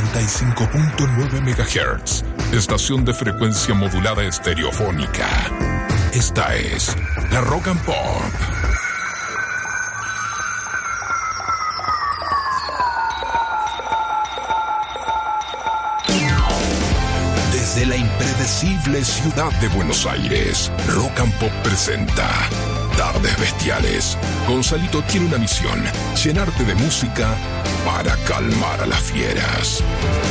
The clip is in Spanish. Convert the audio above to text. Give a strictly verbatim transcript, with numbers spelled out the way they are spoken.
noventa y cinco punto nueve megahertz, estación de frecuencia modulada estereofónica. Esta es la Rock and Pop. Desde la impredecible ciudad de Buenos Aires, Rock and Pop presenta Tardes Bestiales. Gonzalito tiene una misión: llenarte de música para calmar a las fieras.